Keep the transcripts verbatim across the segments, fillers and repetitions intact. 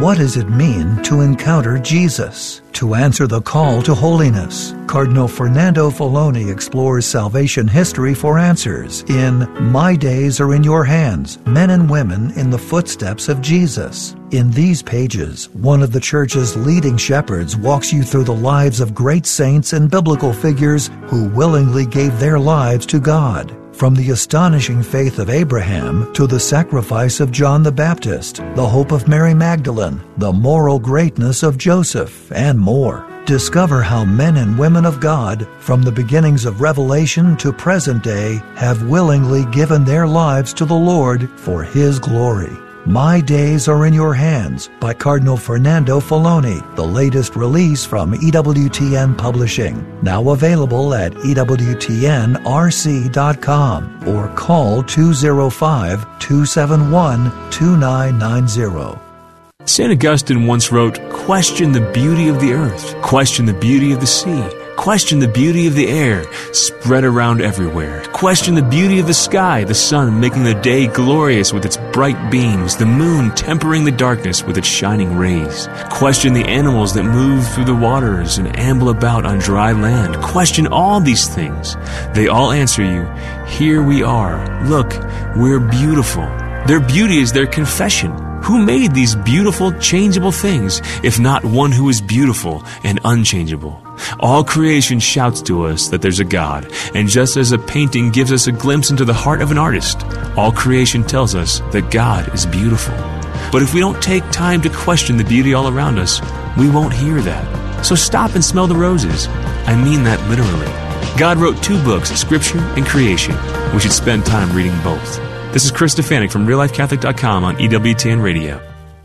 What does it mean to encounter Jesus? To answer the call to holiness, Cardinal Fernando Filoni explores salvation history for answers in My Days Are in Your Hands, Men and Women in the Footsteps of Jesus. In these pages, one of the Church's leading shepherds walks you through the lives of great saints and biblical figures who willingly gave their lives to God. From the astonishing faith of Abraham to the sacrifice of John the Baptist, the hope of Mary Magdalene, the moral greatness of Joseph, and more. Discover how men and women of God, from the beginnings of Revelation to present day, have willingly given their lives to the Lord for His glory. My Days Are in Your Hands by Cardinal Fernando Filoni, the latest release from E W T N Publishing. Now available at E W T N R C dot com or call two oh five, two seven one, two nine nine zero. Saint Augustine once wrote, "Question the beauty of the earth, question the beauty of the sea, question the beauty of the air, spread around everywhere. Question the beauty of the sky, the sun making the day glorious with its bright beams, the moon tempering the darkness with its shining rays. Question the animals that move through the waters and amble about on dry land. Question all these things. They all answer you, here we are. Look, we're beautiful." Their beauty is their confession. Who made these beautiful, changeable things, if not one who is beautiful and unchangeable? All creation shouts to us that there's a God, and just as a painting gives us a glimpse into the heart of an artist, all creation tells us that God is beautiful. But if we don't take time to question the beauty all around us, we won't hear that. So stop and smell the roses. I mean that literally. God wrote two books, Scripture and Creation. We should spend time reading both. This is Chris Stefanik from real life catholic dot com on E W T N Radio.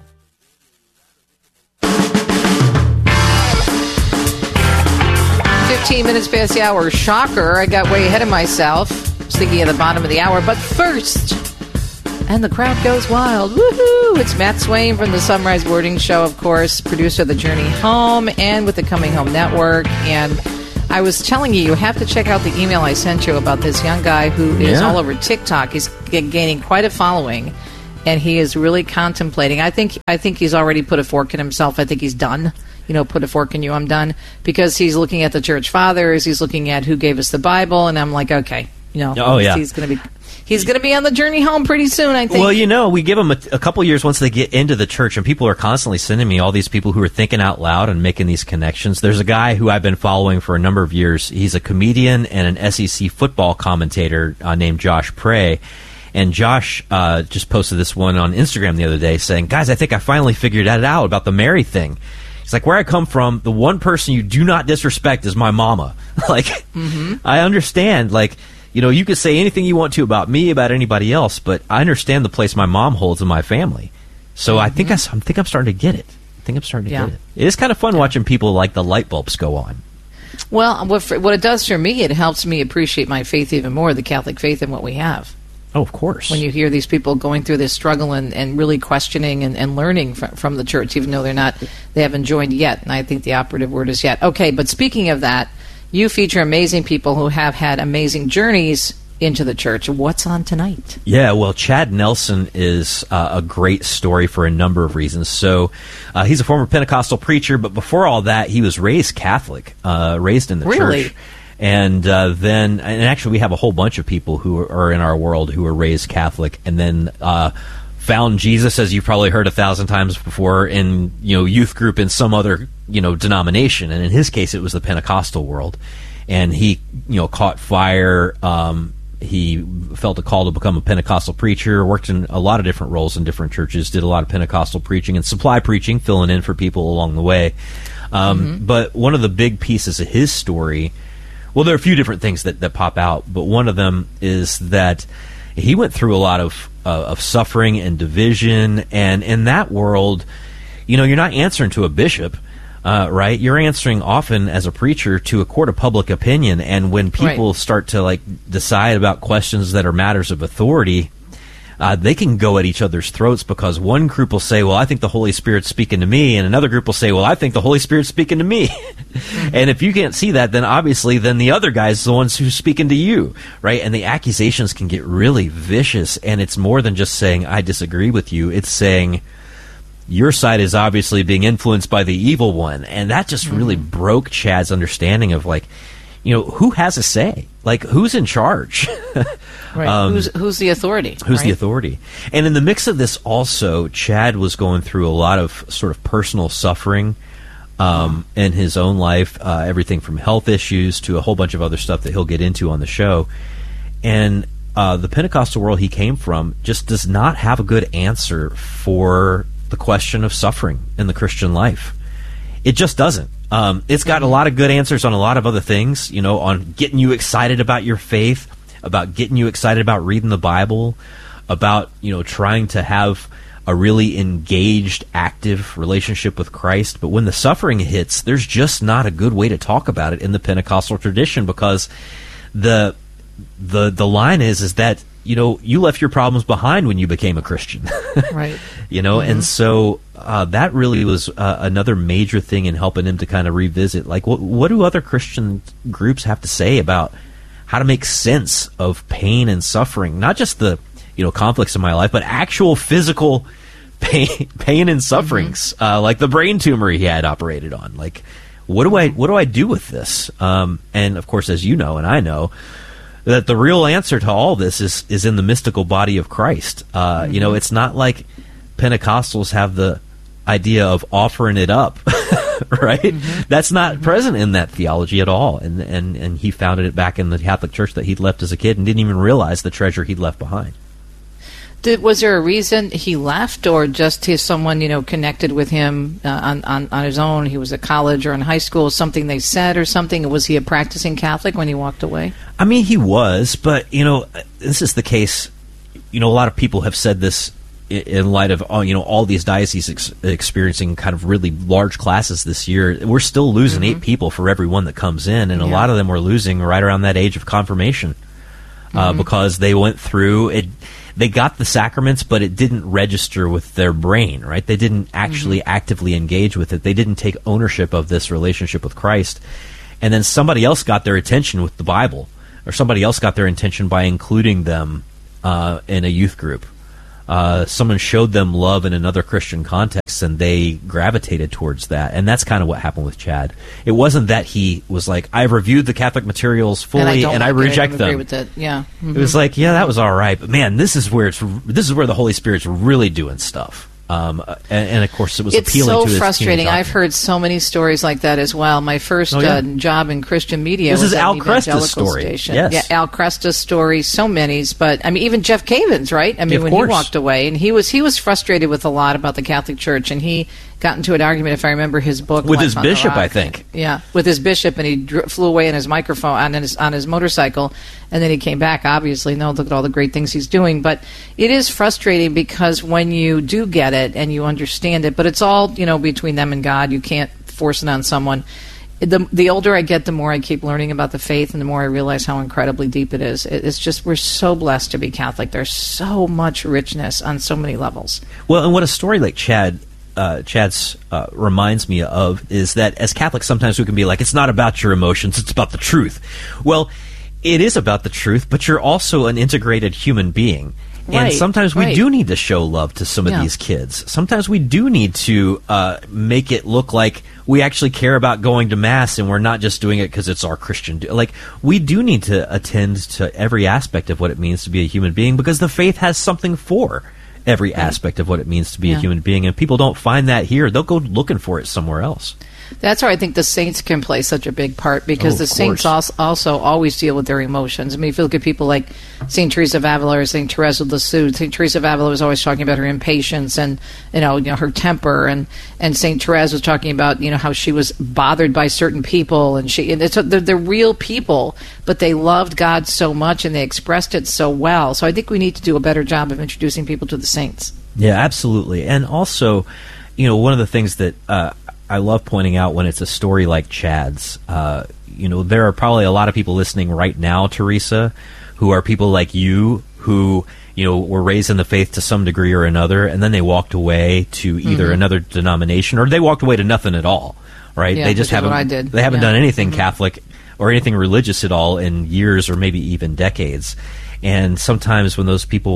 fifteen minutes past the hour. Shocker. I got way ahead of myself. I was thinking at the bottom of the hour. But first, and the crowd goes wild. Woohoo! It's Matt Swain from the Sunrise Wording Show, of course, producer of The Journey Home and with the Coming Home Network. And I was telling you, you have to check out the email I sent you about this young guy who is Yeah. all over TikTok. He's g- gaining quite a following, and he is really contemplating. I think I think he's already put a fork in himself. I think he's done. You know, put a fork in you, I'm done. Because he's looking at the church fathers. He's looking at who gave us the Bible, and I'm like, okay, you know, Oh, yeah. he's going to be he's going to be on the journey home pretty soon, I think. Well, you know, we give them a, a couple years once they get into the church, and people are constantly sending me all these people who are thinking out loud and making these connections. There's a guy who I've been following for a number of years. He's a comedian and an S E C football commentator uh, named Josh Prey. And Josh uh, just posted this one on Instagram the other day saying, guys, I think I finally figured that out about the Mary thing. It's like, where I come from, the one person you do not disrespect is my mama. Like, Mm-hmm. I understand, like, you know, you could say anything you want to about me, about anybody else, but I understand the place my mom holds in my family. So I think I, s- I think I'm starting to get it. I think I'm starting to Yeah. get it. It is kind of fun watching people like the light bulbs go on. Well, what, for, what it does for me, it helps me appreciate my faith even more, the Catholic faith and what we have. Oh, of course. When you hear these people going through this struggle and, and really questioning and, and learning from, from the church, even though they're not, they haven't joined yet. And I think the operative word is yet. Okay, but speaking of that, you feature amazing people who have had amazing journeys into the church. What's on tonight? Yeah, well, Chad Nelson is uh, a great story for a number of reasons. So uh, he's a former Pentecostal preacher, but before all that, he was raised Catholic, uh, raised in the Really? church. And uh, then, and actually we have a whole bunch of people who are in our world who were raised Catholic and then uh, found Jesus, as you've probably heard a thousand times before, in, you know, youth group in some other, you know, denomination. And in his case, it was the Pentecostal world. And he, you know, caught fire. Um, he felt a call to become a Pentecostal preacher, worked in a lot of different roles in different churches, did a lot of Pentecostal preaching and supply preaching, filling in for people along the way. Um, Mm-hmm. But one of the big pieces of his story, well, there are a few different things that, that pop out, but one of them is that he went through a lot of uh, of suffering and division, and in that world, you know, you're not answering to a bishop, uh, right? You're answering often as a preacher to a court of public opinion, and when people Right. start to like decide about questions that are matters of authority, uh, they can go at each other's throats because one group will say, well, I think the Holy Spirit's speaking to me, and another group will say, well, I think the Holy Spirit's speaking to me. And if you can't see that, then obviously then the other guy's the ones who's speaking to you, right? And the accusations can get really vicious, and it's more than just saying, I disagree with you. It's saying, your side is obviously being influenced by the evil one. And that just mm-hmm. really broke Chad's understanding of, like, you know, who has a say? Like, who's in charge? Right. Um, who's who's the authority? Who's right? the authority? And in the mix of this also, Chad was going through a lot of sort of personal suffering um, in his own life, uh, everything from health issues to a whole bunch of other stuff that he'll get into on the show. And uh, the Pentecostal world he came from just does not have a good answer for the question of suffering in the Christian life. It just doesn't. Um, it's got a lot of good answers on a lot of other things, you know, on getting you excited about your faith, about getting you excited about reading the Bible, about, you know, trying to have a really engaged, active relationship with Christ. But when the suffering hits, there's just not a good way to talk about it in the Pentecostal tradition, because the the the line is is that, you know, you left your problems behind when you became a Christian. Right. You know, mm-hmm. and so uh, that really was uh, another major thing in helping him to kind of revisit, like, what what do other Christian groups have to say about how to make sense of pain and suffering, not just the, you know, conflicts in my life, but actual physical pain, pain and sufferings, mm-hmm. uh, like the brain tumor he had operated on. Like, what do I what do I do with this? Um, and of course, as you know, and I know, that the real answer to all this is is in the mystical body of Christ. Uh, mm-hmm. You know, it's not like Pentecostals have the idea of offering it up, right? Mm-hmm. That's not mm-hmm. present in that theology at all. And, and and he founded it back in the Catholic Church that he'd left as a kid and didn't even realize the treasure he'd left behind. Did, was there a reason he left, or just his, someone, you know, connected with him uh, on, on, on his own? He was at college or in high school, something they said or something? Was he a practicing Catholic when he walked away? I mean, he was, but, you know, this is the case. You know, a lot of people have said this in light of, you know, all these dioceses ex- experiencing kind of really large classes this year. We're still losing mm-hmm. eight people for every one that comes in, and yeah. a lot of them were losing right around that age of confirmation uh, mm-hmm. because they went through it. They got the sacraments, but it didn't register with their brain, right? They didn't actually mm-hmm. actively engage with it. They didn't take ownership of this relationship with Christ. And then somebody else got their attention with the Bible, or somebody else got their attention by including them uh, in a youth group. Uh, someone showed them love in another Christian context, and they gravitated towards that. And that's kind of what happened with Chad. It wasn't that he was like, I've reviewed the Catholic materials fully, and I, don't and like I reject I them. Agree with it. Yeah. Mm-hmm. It was like, yeah, that was all right, but man, this is where it's this is where the Holy Spirit's really doing stuff. Um, and, and of course, it was it's appealing so to his frustrating. I've heard so many stories like that as well. My first oh, yeah. uh, job in Christian media this was is at Al an Cresta's evangelical story. station. Yes. Yeah, Al Cresta's story. So many, but I mean, even Jeff Cavins, right? I mean, of when course. he walked away, and he was he was frustrated with a lot about the Catholic Church, and he got into an argument, if I remember his book, with Life his on the bishop, Rock. I think. Yeah, with his bishop, and he dr- flew away on his microphone on his on his motorcycle, and then he came back. Obviously, no, look at all the great things he's doing. But it is frustrating because when you do get it and you understand it, but it's all, you know, between them and God. You can't force it on someone. The the older I get, the more I keep learning about the faith, and the more I realize how incredibly deep it is. It, it's just, we're so blessed to be Catholic. There's so much richness on so many levels. Well, and what a story like Chad. Uh, Chad's uh, reminds me of is that as Catholics sometimes we can be like, it's not about your emotions, it's about the truth. Well, it is about the truth, but you're also an integrated human being. Right, and sometimes we right. do need to show love to some of yeah. these kids. Sometimes we do need to uh, make it look like we actually care about going to Mass, and we're not just doing it because it's our Christian do- like, we do need to attend to every aspect of what it means to be a human being, because the faith has something for every aspect of what it means to be yeah. a human being, and people don't find that here. They'll go looking for it somewhere else. That's where I think the saints can play such a big part, because oh, the saints also, also always deal with their emotions. I mean, if you look at people like Saint Teresa of Avila or Saint Therese of Lisieux, Saint Teresa of Avila was always talking about her impatience and, you know, you know her temper, and, and Saint Therese was talking about, you know, how she was bothered by certain people, and she and it's they're, they're real people, but they loved God so much and they expressed it so well. So I think we need to do a better job of introducing people to the saints. Yeah, absolutely. And also, you know, one of the things that uh, I love pointing out when it's a story like Chad's, uh, you know, there are probably a lot of people listening right now, Teresa, who are people like you who, you know, were raised in the faith to some degree or another, and then they walked away to either mm-hmm. another denomination, or they walked away to nothing at all, right? Yeah, they just haven't. What I did. They haven't yeah. done anything mm-hmm. Catholic or anything religious at all in years or maybe even decades. And sometimes when those people,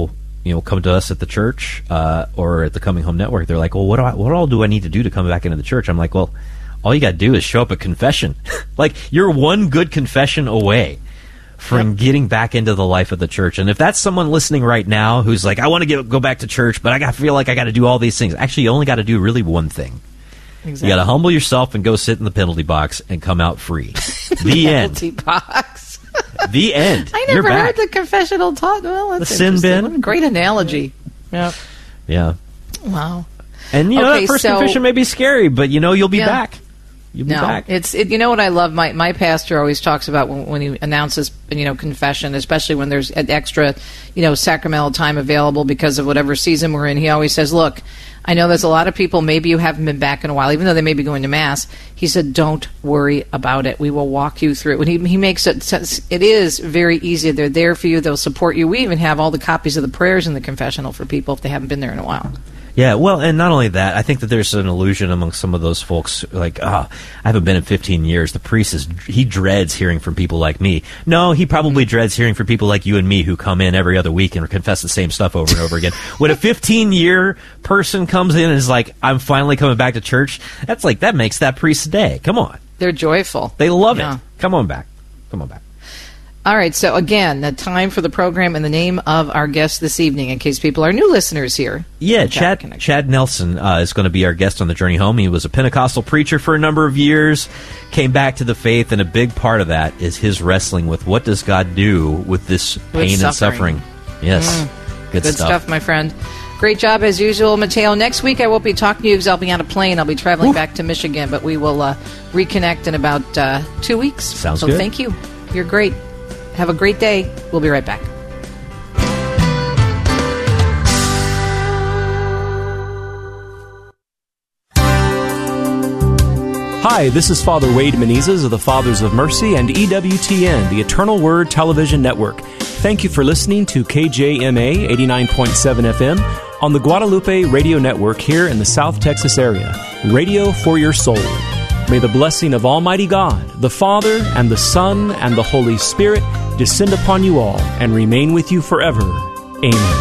you know, come to us at the church uh, or at the Coming Home Network, they're like, well, what, do I, what all do I need to do to come back into the church? I'm like, well, all you got to do is show up at confession. Like, you're one good confession away from yep. getting back into the life of the church. And if that's someone listening right now who's like, I want to go back to church, but I got feel like I got to do all these things. Actually, you only got to do really one thing. Exactly. You got to humble yourself and go sit in the penalty box and come out free. The end. Penalty box. The end. I never heard the confessional taught. Well, that's the sin bin. What a great analogy. Yeah. Yeah. Wow. And you know, okay, that first so, confession may be scary, but you know you'll be yeah. back. You'll be no, back. It's it, you know what I love. My my pastor always talks about when, when he announces you know confession, especially when there's an extra you know sacramental time available because of whatever season we're in. He always says, "Look, I know there's a lot of people. Maybe you haven't been back in a while, even though they may be going to mass." He said, "Don't worry about it. We will walk you through it." When he he makes it, it is very easy. They're there for you. They'll support you. We even have all the copies of the prayers in the confessional for people if they haven't been there in a while. Yeah, well, and not only that, I think that there's an illusion among some of those folks, like, oh, I haven't been in fifteen years. The priest, is he dreads hearing from people like me. No, he probably mm-hmm. dreads hearing from people like you and me who come in every other week and confess the same stuff over and over again. When a fifteen-year person comes in and is like, I'm finally coming back to church, that's like, that makes that priest's day. Come on. They're joyful. They love yeah. it. Come on back. Come on back. All right, so again, the time for the program and the name of our guest this evening, in case people are new listeners here. Yeah, Chad Chad Nelson uh, is going to be our guest on the journey home. He was a Pentecostal preacher for a number of years, came back to the faith, and a big part of that is his wrestling with what does God do with this pain with and suffering. Yes, mm. good, good stuff. stuff, my friend. Great job, as usual, Mateo. Next week, I won't be talking to you because I'll be on a plane. I'll be traveling Oof. back to Michigan, but we will uh, reconnect in about uh, two weeks. Sounds so good. So thank you. You're great. Have a great day. We'll be right back. Hi, this is Father Wade Menezes of the Fathers of Mercy and E W T N, the Eternal Word Television Network. Thank you for listening to K J M A eighty-nine point seven F M on the Guadalupe Radio Network here in the South Texas area. Radio for your soul. May the blessing of Almighty God, the Father, and the Son, and the Holy Spirit descend upon you all and remain with you forever. Amen.